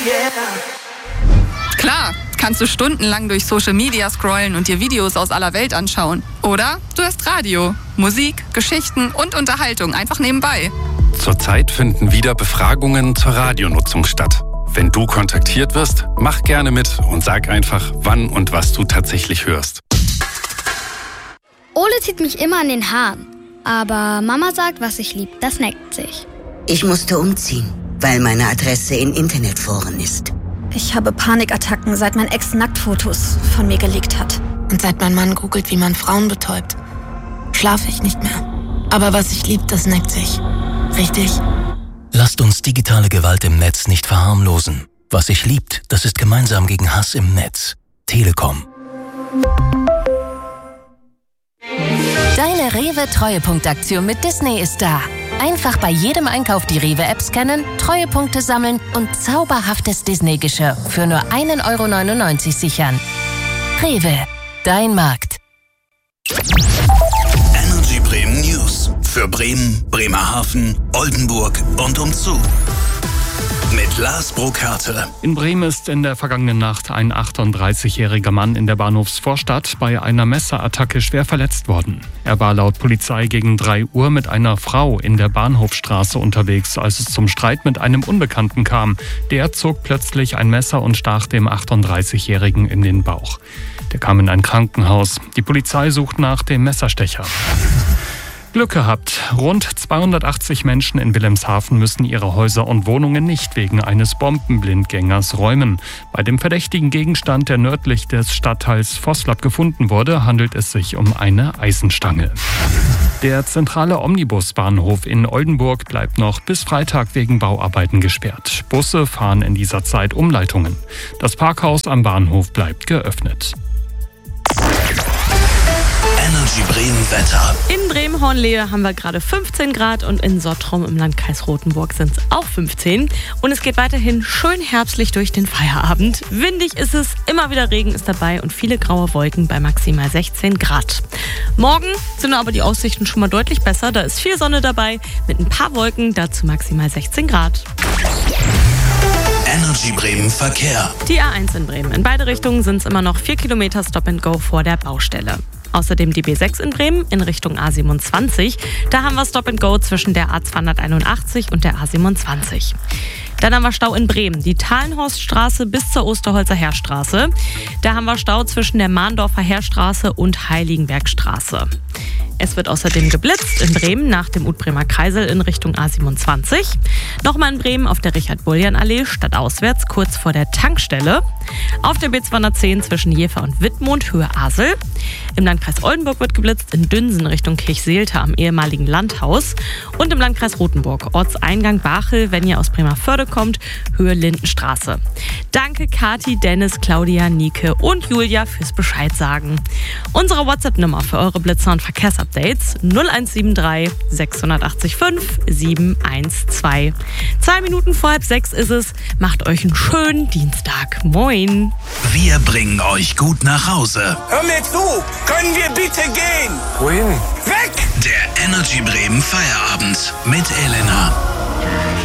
Klar, kannst du stundenlang durch Social Media scrollen und dir Videos aus aller Welt anschauen. Oder du hörst Radio, Musik, Geschichten und Unterhaltung einfach nebenbei. Zurzeit finden wieder Befragungen zur Radionutzung statt. Wenn du kontaktiert wirst, mach gerne mit und sag einfach, wann und was du tatsächlich hörst. Ole zieht mich immer an den Haaren. Aber Mama sagt, was ich lieb, das neckt sich. Ich musste umziehen, weil meine Adresse in Internetforen ist. Ich habe Panikattacken, seit mein Ex Nacktfotos von mir geleakt hat. Und seit mein Mann googelt, wie man Frauen betäubt, schlafe ich nicht mehr. Aber was ich lieb, das neckt sich. Richtig? Lasst uns digitale Gewalt im Netz nicht verharmlosen. Was sich liebt, das ist gemeinsam gegen Hass im Netz. Telekom. Deine Rewe-Treuepunktaktion mit Disney ist da. Einfach bei jedem Einkauf die Rewe-App scannen, Treuepunkte sammeln und zauberhaftes Disney-Geschirr für nur 1,99 € sichern. Rewe, dein Markt. Energy Bremen News. Für Bremen, Bremerhaven, Oldenburg und umzu. Mit Lars Burkhardt. In Bremen ist in der vergangenen Nacht ein 38-jähriger Mann in der Bahnhofsvorstadt bei einer Messerattacke schwer verletzt worden. Er war laut Polizei gegen 3 Uhr mit einer Frau in der Bahnhofstraße unterwegs, als es zum Streit mit einem Unbekannten kam. Der zog plötzlich ein Messer und stach dem 38-jährigen in den Bauch. Der kam in ein Krankenhaus. Die Polizei sucht nach dem Messerstecher. Glück gehabt. Rund 280 Menschen in Wilhelmshaven müssen ihre Häuser und Wohnungen nicht wegen eines Bombenblindgängers räumen. Bei dem verdächtigen Gegenstand, der nördlich des Stadtteils Voslab gefunden wurde, handelt es sich um eine Eisenstange. Der zentrale Omnibusbahnhof in Oldenburg bleibt noch bis Freitag wegen Bauarbeiten gesperrt. Busse fahren in dieser Zeit Umleitungen. Das Parkhaus am Bahnhof bleibt geöffnet. Energy Bremen Wetter. In Bremen-Hornlehe haben wir gerade 15 Grad und in Sottrum im Landkreis Rothenburg sind es auch 15. Und es geht weiterhin schön herbstlich durch den Feierabend. Windig ist es, immer wieder Regen ist dabei und viele graue Wolken bei maximal 16 Grad. Morgen sind aber die Aussichten schon mal deutlich besser. Da ist viel Sonne dabei mit ein paar Wolken, dazu maximal 16 Grad. Energy Bremen Verkehr. Die A1 in Bremen. In beide Richtungen sind es immer noch 4 Kilometer Stop and Go vor der Baustelle. Außerdem die B6 in Bremen in Richtung A27. Da haben wir Stop and Go zwischen der A281 und der A27. Dann haben wir Stau in Bremen, die Thalenhorststraße bis zur Osterholzer Heerstraße. Da haben wir Stau zwischen der Mahndorfer Heerstraße und Heiligenbergstraße. Es wird außerdem geblitzt in Bremen nach dem Utbremer Kreisel in Richtung A27. Nochmal in Bremen auf der Richard-Bullian-Allee stadtauswärts kurz vor der Tankstelle. Auf der B210 zwischen Jever und Wittmund Höhe Asel. Im Landkreis Oldenburg wird geblitzt in Dünsen Richtung Kirchseelte am ehemaligen Landhaus. Und im Landkreis Rothenburg Ortseingang Bachel, wenn ihr aus Bremervörde kommt, Höhe Lindenstraße. Danke Kathi, Dennis, Claudia, Nike und Julia fürs Bescheid sagen. Unsere WhatsApp-Nummer für eure Blitzer und Verkehrsupdates 0173 685 712. 2 Minuten vor 5:30 ist es. Macht euch einen schönen Dienstag. Moin. Wir bringen euch gut nach Hause. Hör mir zu, können wir bitte gehen? Wohin? Weg! Der Energy Bremen Feierabend mit Elena.